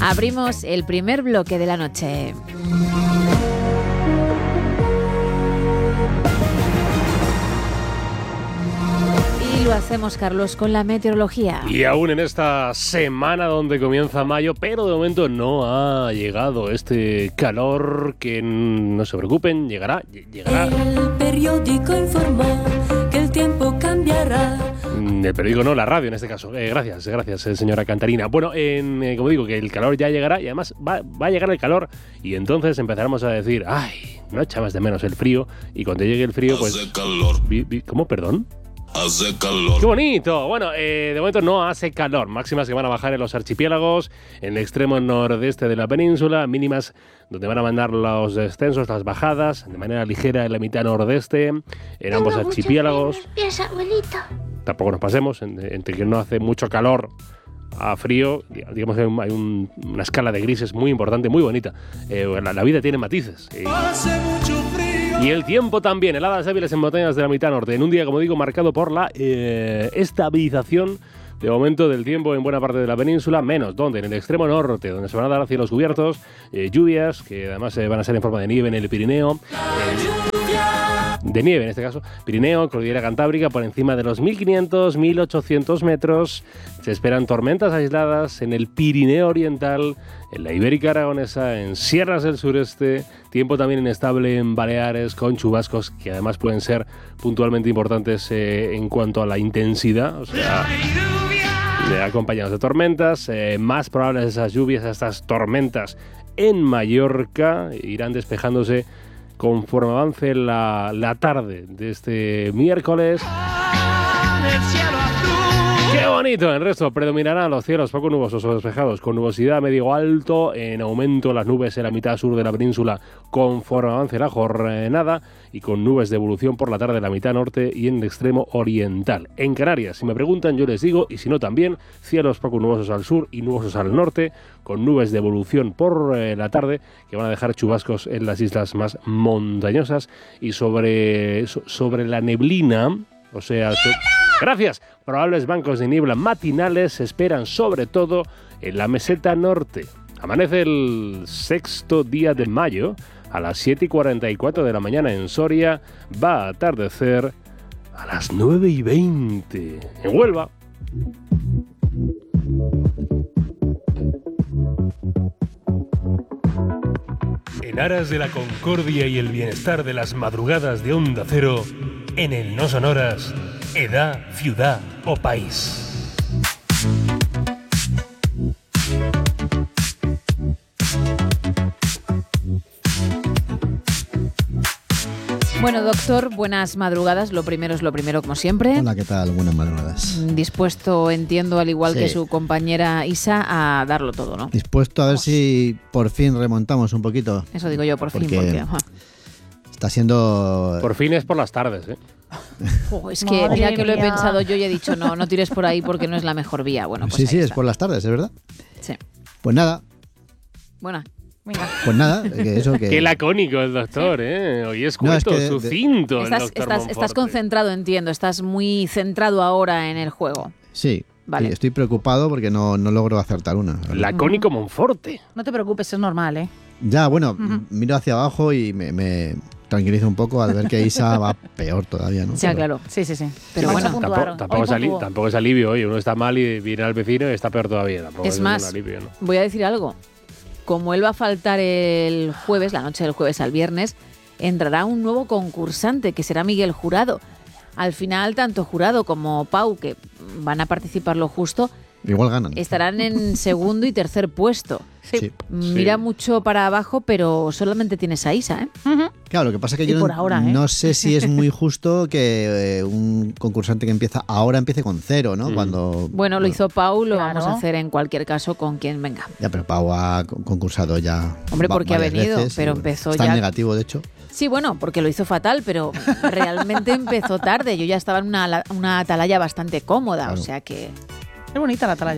Abrimos el primer bloque de la noche. Y lo hacemos, Carlos, con la meteorología. Y aún en esta semana donde comienza mayo, pero de momento no ha llegado este calor, que no se preocupen, llegará. El periódico informó que el tiempo cambiará. El periódico no, la radio en este caso. Gracias, señora Cantarina. Bueno, como digo, que el calor ya llegará y además va a llegar el calor y entonces empezaremos a decir, ay, no echabas de menos el frío, y cuando llegue el frío, pues... Hace calor. ¿Cómo, perdón? Hace calor. ¡Qué bonito! Bueno, de momento no hace calor. Máximas que van a bajar en los archipiélagos, en el extremo nordeste de la península, mínimas donde van a mandar los descensos, las bajadas, de manera ligera en la mitad nordeste, en ambos archipiélagos. Pies, abuelito. Tampoco nos pasemos, entre que no hace mucho calor a frío, digamos que hay una escala de grises muy importante, muy bonita. La vida tiene matices. Hace mucho frío. Y el tiempo también, heladas débiles en montañas de la mitad norte, en un día, como digo, marcado por la estabilización de momento del tiempo en buena parte de la península, menos donde en el extremo norte, donde se van a dar cielos cubiertos, lluvias, que además van a ser en forma de nieve en el Pirineo, de nieve en este caso, Pirineo, Cordillera Cantábrica, por encima de los 1.500, 1.800 metros. Se esperan tormentas aisladas en el Pirineo Oriental, en la Ibérica Aragonesa, en sierras del sureste, tiempo también inestable en Baleares, con chubascos que además pueden ser puntualmente importantes en cuanto a la intensidad, o sea, acompañados de tormentas, más probables esas lluvias, estas tormentas en Mallorca, irán despejándose conforme avance la tarde de este miércoles. ¡Qué bonito! En el resto predominarán los cielos poco nubosos o despejados, con nubosidad medio alto, en aumento las nubes en la mitad sur de la península conforme avance la jornada, y con nubes de evolución por la tarde en la mitad norte y en el extremo oriental. En Canarias, si me preguntan, yo les digo, y si no también, cielos poco nubosos al sur y nubosos al norte, con nubes de evolución por la tarde que van a dejar chubascos en las islas más montañosas, y sobre la neblina, o sea... Gracias. Probables bancos de niebla matinales se esperan sobre todo en la meseta norte. Amanece el sexto día de mayo a las 7:44 de la mañana en Soria. Va a atardecer a las 9:20 en Huelva. En aras de la concordia y el bienestar de las madrugadas de Onda Cero, en el No Sonoras, edad, ciudad o país. Bueno, doctor, buenas madrugadas. Lo primero es lo primero, como siempre. Hola, ¿qué tal? Buenas madrugadas. Dispuesto, entiendo, al igual Sí. que su compañera Isa, a darlo todo, ¿no? Dispuesto a ver si por fin remontamos un poquito. Eso digo yo, por fin, Porque porque... está siendo... Por fin es por las tardes, ¿eh? Es que Madre ya que lo he mía. pensado yo y he dicho, no tires por ahí porque no es la mejor vía. Bueno, pues sí, ahí es está. por las tardes, es verdad. Sí. Pues nada, Bueno, que eso que... Qué lacónico el doctor, ¿eh? Hoy es No, es cuento, que sucinto el doctor estás Monforte. concentrado, entiendo. Estás muy centrado ahora en el juego. Sí, Vale. sí, estoy preocupado porque no logro acertar una. Lacónico Monforte. No te preocupes, es normal, ¿eh? Ya, bueno, miro hacia abajo y me tranquilizo un poco al ver que Isa va peor todavía, ¿no? O sea, Pero- claro. Sí, sí, sí. Pero Hoy bueno, se puntuaron. Tampoco es alivio. Oye, uno está mal y viene al vecino y está peor todavía. Tampoco Es un más, alivio, ¿no? voy a decir algo. Como él va a faltar el jueves, la noche del jueves al viernes, entrará un nuevo concursante, que será Miguel Jurado. Al final, tanto Jurado como Pau, que van a participar lo justo, Igual ganan. estarán en segundo y tercer puesto. Sí. Mira mucho para abajo, pero solamente tienes a Isa, ¿eh? Claro, lo que pasa es que Y yo por ahora, ¿eh? no sé si es muy justo que un concursante que empieza ahora empiece con 0, ¿no? Cuando Bueno, lo hizo Pau, lo Claro. vamos a hacer en cualquier caso con quien venga. Ya, pero Pau ha concursado ya. Hombre, porque ha varias venido, veces, pero y empezó está ya- en negativo, de hecho. Sí, bueno, porque lo hizo fatal, pero realmente empezó tarde. Yo ya estaba en una atalaya bastante cómoda, Claro. o sea que... Es bonita la atalaya.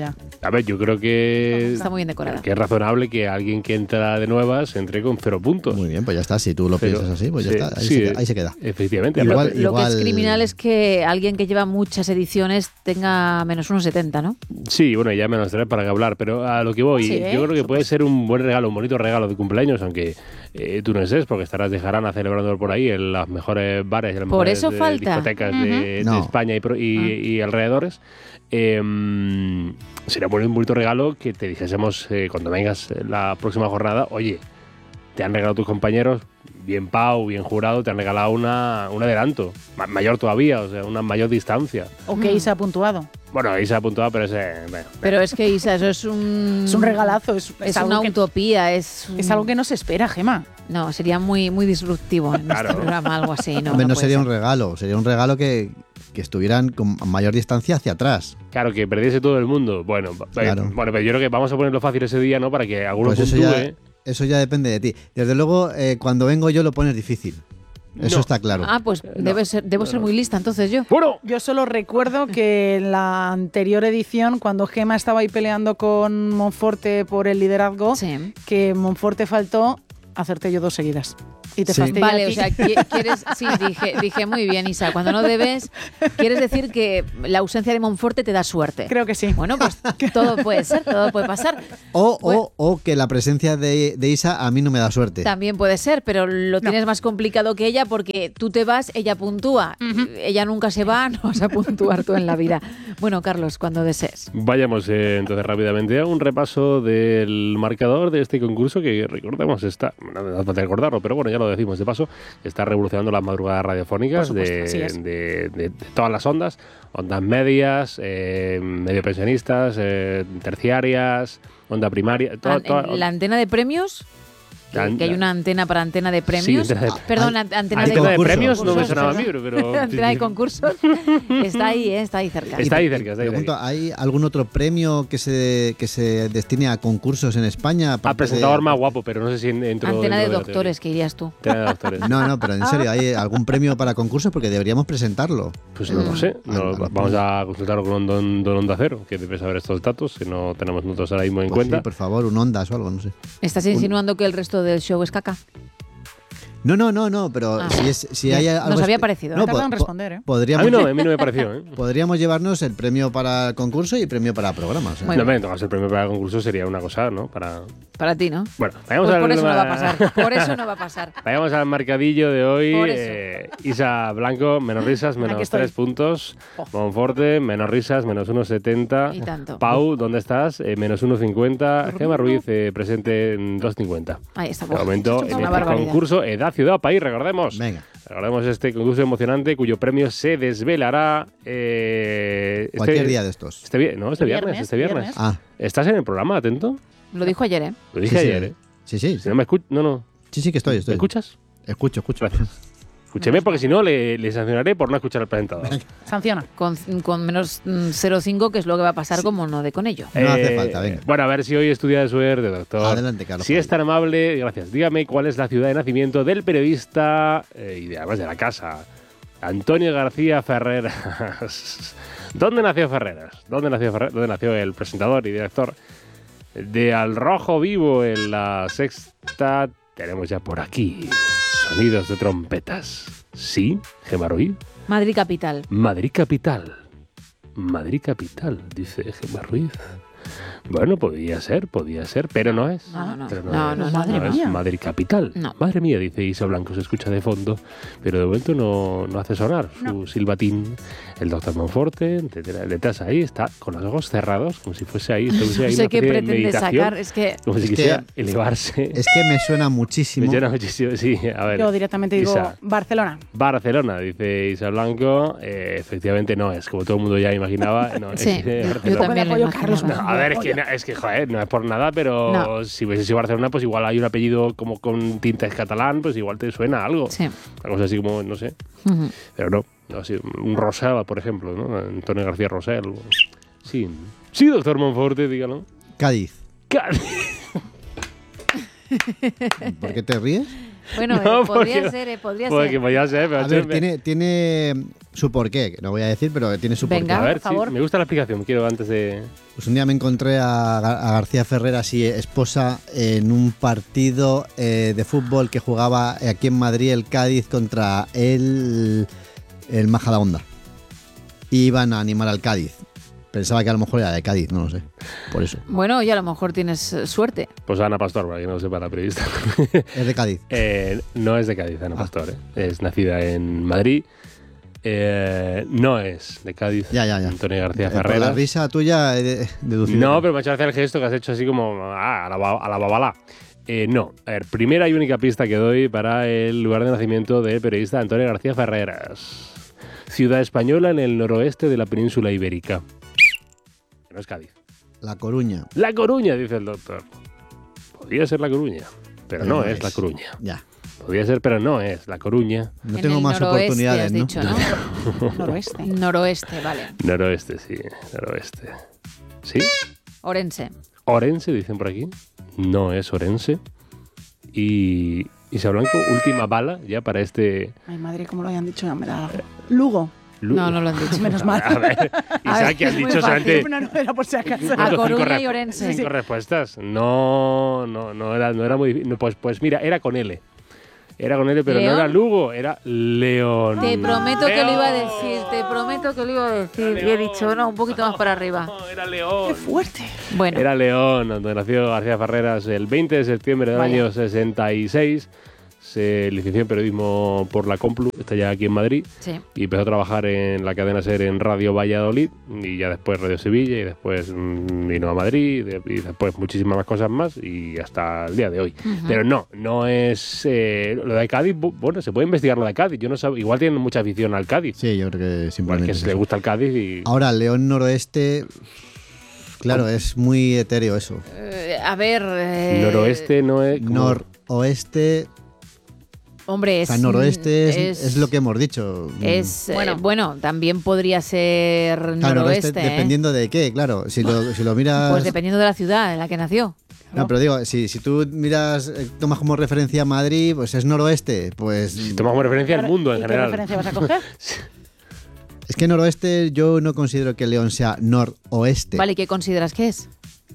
A ver, yo creo que Está muy bien decorada. es razonable que alguien que entra de nuevas entre con 0 puntos. Muy bien, pues ya está. Si tú lo Pero, piensas así, pues ya sí, está. sí, Ahí se queda. Efectivamente. Igual- Aparte- Lo que es criminal es que alguien que lleva muchas ediciones tenga menos 1,70, ¿no? Sí, bueno, ya menos 3 para que hablar, pero a lo que voy, Sí, yo creo que puede ser un buen regalo, un bonito regalo de cumpleaños, aunque tú no estés, porque estarás de jarana celebrando por ahí en las mejores bares y las Por mejores eso falta. discotecas de No. España y alrededores. Sería un bonito regalo que te dijésemos cuando vengas la próxima jornada, oye, te han regalado tus compañeros, bien Pau, bien Jurado, te han regalado un adelanto, mayor todavía, o sea, una mayor distancia. O que Isa ha puntuado. Bueno, ahí se ha apuntado, pero ese... bueno, Pero es que, Isa, eso es un... Es un regalazo, es Es algo una que- utopía, Es algo que no se espera, Gema. No, sería muy, muy disruptivo en Claro. este programa, algo así. No, Hombre, no puede sería ser. un regalo. Sería un regalo que estuvieran con mayor distancia hacia atrás. Claro, que perdiese todo el mundo. Bueno, Claro. bueno, pero yo creo que vamos a ponerlo fácil ese día, ¿no? Para que alguno Pues puntúe. eso ya depende de ti. Desde luego, cuando vengo yo lo pones difícil. Eso No. está claro. Ah, pues debo ser muy lista entonces yo. Bueno, Yo solo recuerdo que en la anterior edición, cuando Gema estaba ahí peleando con Monforte por el liderazgo, Sí. que Monforte faltó, acerté yo 2 seguidas. Y te Sí. fastidié a Vale, ti. o sea, quieres... Sí, dije muy bien, Isa. Cuando no debes, quieres decir que la ausencia de Monforte te da suerte. Creo que sí. Bueno, pues todo puede ser, todo puede pasar. O que la presencia de Isa a mí no me da suerte. También puede ser, pero lo tienes más complicado que ella porque tú te vas, ella puntúa. Ella nunca se va, no vas a puntuar tú en la vida. Bueno, Carlos, cuando desees. vayamos entonces rápidamente a un repaso del marcador de este concurso que recordemos está, no hace falta recordarlo, pero bueno, ya lo decimos de paso, está revolucionando las madrugadas radiofónicas Por supuesto, así es. de todas las ondas medias, medio pensionistas, terciarias, onda primaria, En la antena de premios, que hay una antena para antena de premios. Sí, antena de- Perdón, hay- antena hay de antena de concursos. premios no me concursos, sonaba a mí, perdón. pero Antena de concursos. Está ahí cerca. Está ahí cerca, está ahí Pregunto, cerca. ¿hay algún otro premio que se destine a concursos en España? Ah, aparte presentador de- más guapo, pero no sé si entro Antena de dentro la doctores, que irías tú. teoría. Antena de doctores. No, pero en serio, ¿hay algún premio para concursos? Porque deberíamos presentarlo. Pues no lo sé. No, Ah, vamos a consultarlo con don Onda Cero, que debe saber estos datos, que no tenemos nosotros ahora mismo en Pues cuenta. sí, por favor, un Ondas o algo, no sé. ¿Estás insinuando que el resto del show es caca? No, pero Ah. si hay algo... Nos había parecido, ¿eh? No, Tardan en responder, ¿eh? A Podríamos, mí no me pareció. ¿eh? podríamos llevarnos el premio para el concurso y el premio para programas. ¿eh? Bueno. No me tomas el premio para el concurso, sería una cosa, ¿no? Para ti, ¿no? Bueno, vayamos Pues al por eso no va a pasar. Por eso no va a pasar. Vayamos al marcadillo de hoy. Por eso. Isa Blanco, menos risas, Aquí menos estoy. 3 puntos. Oh. Monforte, menos risas, menos 1,70. Y tanto. Pau, ¿dónde estás? Menos 1,50. Gema Ruiz, presente en 2,50. Ahí está. De momento, Es en una este barbaridad. concurso, Edad, Ciudad, País, recordemos. Venga. Recordemos este concurso emocionante cuyo premio se desvelará Cualquier día de estos. Este viernes. Viernes. Ah, ¿Estás en el programa, atento? Lo dijo ayer, ¿eh? Lo dije sí, ayer, sí. ¿eh? Sí. Si no me escuchas, no. Sí, que estoy. ¿Me escuchas? Escucho. Gracias. Escúcheme, porque si no le sancionaré por no escuchar al presentador. Sanciona. Con menos 0,5, que es lo que va a pasar como no de con ello. No hace falta, venga. Bueno, a ver si hoy estudia de suerte, doctor. Adelante, Carlos. Si es tan amable, gracias. Dígame cuál es la ciudad de nacimiento del periodista y además de la casa, Antonio García Ferreras. ¿Dónde nació Ferreras? ¿Dónde nació el presentador y director de Al Rojo Vivo en La Sexta? Tenemos ya por aquí sonidos de trompetas. ¿Sí, Gema Ruiz? Madrid capital. Madrid capital. Madrid capital, dice Gema Ruiz. Bueno, podía ser, pero no es. No. Pero No, madre es mía. Madrid capital. No. Madre mía, dice Isa Blanco, se escucha de fondo, pero de momento no hace sonar su silbatín. El doctor Monforte, detrás ahí, está con los ojos cerrados, como si fuese ahí. No estuviese ahí sé una qué especie de pretende meditación, sacar. Es que como si Es que- quisiera elevarse. Es que me suena muchísimo. Me llena muchísimo, sí, a ver. Yo directamente digo Isa. Barcelona. Barcelona, dice Isa Blanco. Efectivamente no es, como todo el mundo ya imaginaba. No, es Sí, Barcelona. yo también lo Apoyo, Carlos, imaginaba. A ver, es que, joder, no es por nada, pero No. si hubiese sido Barcelona, pues igual hay un apellido como con tintes catalán, pues igual te suena algo. Sí. Una cosa así como, no sé. Ujú. Pero no, así, un Rosell, por ejemplo, ¿no? Antonio García Rosell. Sí, sí, doctor Monforte, dígalo. Cádiz. Cádiz. ¿Por qué te ríes? Bueno, No, podría porque- ser, podría Porque ser. podía ser, pero A ver, siempre- tiene su porqué, que no voy a decir, pero tiene su Venga. A porqué. ver, por sí, favor. me gusta la explicación. Quiero antes de... Pues un día me encontré a García Ferreras y esposa en un partido de fútbol que jugaba aquí en Madrid el Cádiz contra el Majadahonda. Y iban a animar al Cádiz. Pensaba que a lo mejor era de Cádiz, no lo sé. Por eso. Bueno, y a lo mejor tienes suerte. Pues Ana Pastor, para que no lo sepa la periodista. Es de Cádiz. No es de Cádiz, Ana Pastor. Es nacida en Madrid. No es de Cádiz. Ya. Antonio García Por la Ferreras. risa tuya he deducido. No, pero me ha hecho hacer el gesto que has hecho así como a la babalá. No. A ver, primera y única pista que doy para el lugar de nacimiento del periodista Antonio García Ferreras. Ciudad española en el noroeste de la península ibérica. Que no es Cádiz. La Coruña. La Coruña, dice el doctor. Podría ser La Coruña, pero no es La Coruña. Ya. Podría ser, pero no es La Coruña. No En tengo el más noroeste, oportunidades, has ¿no? dicho, ¿no? Noroeste. Noroeste, vale. Noroeste, sí, noroeste. ¿Sí? Orense. Orense, dicen por aquí. No es Orense. Y Isa Blanco, última bala ya para este... Ay, madre, como lo hayan dicho, ya me da algo. Lugo. No, no lo han dicho. Menos mal. A ver, Isa, ver, que has es muy dicho fácil. solamente... No era por si acaso. A ¿Cuánto? Coruña Cinco y Orense. Cinco respuestas. No era muy difícil. No, pues mira, era con L. Era con L, pero ¿León? no era Lugo, era León. Te prometo que lo iba a León. decir, te prometo que lo iba a decir. Y he dicho, no, un poquito más para arriba. No, era León. ¡Qué fuerte! Bueno, Era León, donde nació García Ferreras el 20 de septiembre del Vaya. año 66. Se licenció en periodismo por la Complu, está ya aquí en Madrid. sí. Y empezó a trabajar en la cadena SER en Radio Valladolid y ya después Radio Sevilla y después vino a Madrid y después muchísimas más cosas más y hasta el día de hoy. Pero no es... lo de Cádiz, bueno, se puede investigar lo de Cádiz. Yo no sé, igual tienen mucha afición al Cádiz. Sí, yo creo que Porque simplemente. es le eso. gusta el Cádiz y... Ahora, León Noroeste. Claro, es muy etéreo eso. A ver. Noroeste no es... como- Noroeste. Hombre, O es. sea, noroeste es lo que hemos dicho. Es, Bueno. bueno, también podría ser Claro, noroeste. dependiendo de qué, claro. Si lo miras. Pues dependiendo de la ciudad en la que nació. No, pero digo, si tú miras, tomas como referencia Madrid, pues es noroeste. Pues Si tomas como referencia al mundo en ¿Y qué general. referencia vas a coger? es que noroeste yo no considero que León sea noroeste. Vale, ¿y qué consideras que es?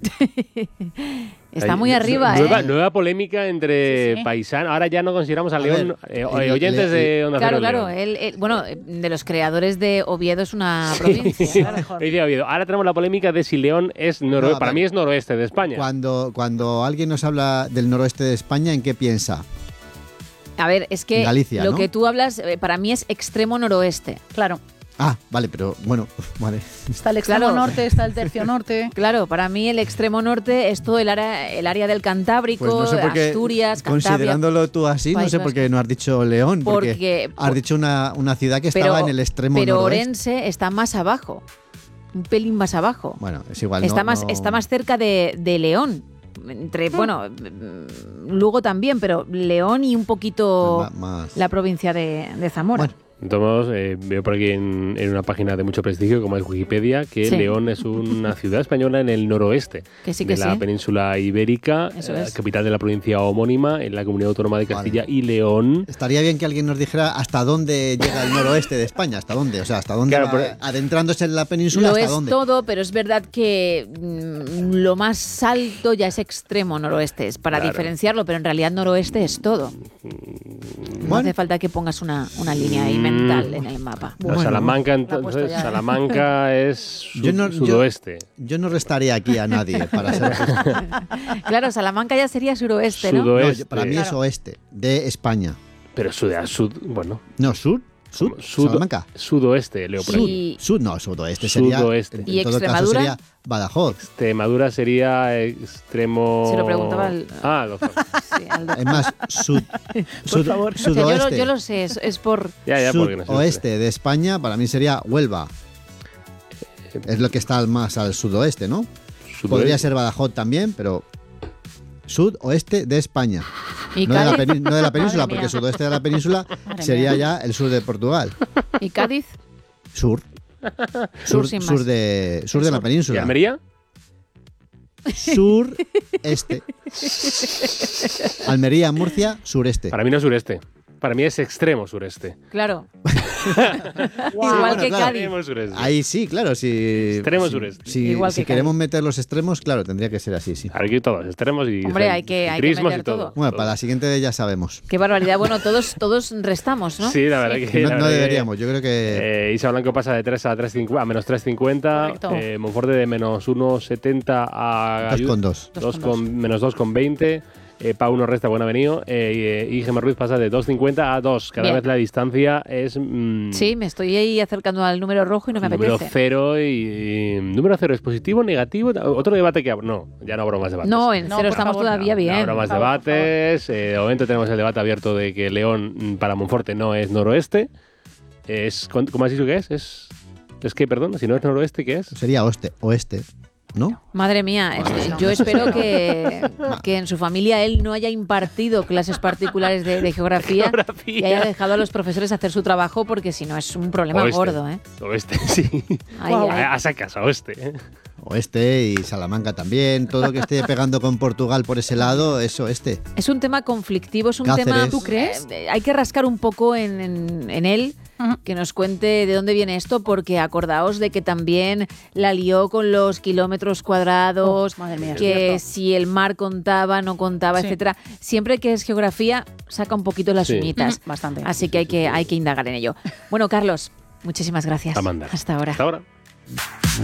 Está Hay- muy arriba, ¿eh? Nueva polémica entre Sí, sí. paisanos. Ahora ya no consideramos a A León, ver, oyentes de Onda Claro, Cero claro. León. Bueno, de los creadores de Oviedo es una provincia. Claro, mejor. Hoy día ha habido. Ahora tenemos la polémica de si León es noroeste. No, a Para ver. mí es noroeste de España. Cuando alguien nos habla del noroeste de España, ¿en qué piensa? A ver, es que Galicia, lo ¿no? que tú hablas para mí es extremo noroeste. Claro. Ah, vale, pero bueno, vale. Está el extremo Claro. norte, está el tercio norte. Claro, para mí el extremo norte es todo el área del Cantábrico, Pues no sé por qué, Asturias, Cantabria. considerándolo tú así, no País sé por qué no has dicho León, porque Porque- has dicho una ciudad que estaba en el extremo pero noroeste. Orense está más abajo, un pelín más abajo. Bueno, es igual. está, no- más, no- está más cerca de León. Bueno, Lugo también, pero León y un poquito más. la provincia de Zamora. Bueno, Entonces, veo por aquí en una página de mucho prestigio como es Wikipedia que Sí. León es una ciudad española en el noroeste Que sí, de que la sí. península ibérica, Eso es. capital de la provincia homónima en la Comunidad Autónoma de Castilla y León. estaría bien que alguien nos dijera hasta dónde llega el noroeste de España, hasta dónde, o sea, hasta dónde Claro, va, pero- adentrándose en la península, Lo hasta es dónde. todo, pero es verdad que lo más alto ya es extremo noroeste, es para Claro. diferenciarlo, pero en realidad noroeste es todo. No Bueno. hace falta que pongas una línea ahí mental en el mapa. No, Bueno, Salamanca, la he puesto entonces, ya, ¿eh? Salamanca es sudoeste. Yo no restaría aquí a nadie para ser Claro, Salamanca ya sería suroeste, ¿no? Sudoeste. para mí es Claro. oeste de España. Pero bueno, No, sur, Salamanca. sudoeste, leo por Sí. aquí. Sudoeste sería. Sudoeste. En ¿Y todo caso Extremadura? sería Badajoz. Extremadura sería extremo... Se lo preguntaba al- doctor. Sí, al doctor. Es más, favor. O sea, sudoeste. yo lo sé, es por... Ya, porque no sé. Sudoeste de España para mí sería Huelva. Es lo que está más al sudoeste, ¿no? Sudoeste. Podría ser Badajoz también, pero sudoeste de España. ¿Y No de, la Cádiz? no de la península, Madre porque mía. sudoeste de la península Madre sería mía. ya el sur de Portugal. ¿Y Cádiz? Sur. Sur sin más. Sur de la ¿Y península. Almería? Sur este. Almería, Murcia, sureste. Para mí no es sureste. Para mí es extremo sureste. Claro. Wow. Igual que claro. Cádiz. Extremo sureste. Ahí sí, claro, si... Extremo si- sureste. Si, Igual si que queremos meter los extremos, claro, tendría que ser así, sí. Aquí todos, extremos y Hombre, hay que centrismos meter y todo. todo. Bueno, para la siguiente ya sabemos. Qué barbaridad. Bueno, todos restamos, ¿no? Sí, la verdad que... No, la no verdad que, deberíamos, yo creo que... Isa Blanco pasa de 3 a 3,50 a menos 3,50. Correcto. Monforte de menos 1,70 a 2,2. menos 2,20. Pau nos resta buen avenido. Y Gemma Ruiz pasa de 2,50 a 2. Cada Bien. vez la distancia es... Sí, me estoy ahí acercando al número rojo y no me número apetece. 0 y número 0 es positivo, negativo. Otro debate que... No, ya no abro más debates. No, en No, cero por estamos favor, todavía No bien. habrá más Por favor, debates. De momento tenemos el debate abierto de que León para Monforte no es noroeste. ¿Cómo has dicho que es? Es que, perdón, si no es noroeste, ¿qué es? Sería oeste, ¿no? Madre mía, yo espero que en su familia él no haya impartido clases particulares de geografía y haya dejado a los profesores hacer su trabajo, porque si no es un problema Oeste. gordo, ¿eh? Oeste, sí. Ay, ay. A sacas, a oeste. Oeste y Salamanca también. Todo lo que esté pegando con Portugal por ese lado es oeste. Es un tema conflictivo, es un Cáceres. tema... ¿Tú crees? Hay que rascar un poco en él, que nos cuente de dónde viene esto, porque acordaos de que también la lió con los kilómetros cuadrados, Madre mía, es que cierto. si el mar contaba, no contaba, Sí. etcétera. Siempre que es geografía, saca un poquito las Sí. uñitas. Bastante. Así que hay que indagar en ello. Bueno, Carlos, muchísimas gracias. A mandar. Hasta ahora. Hasta ahora.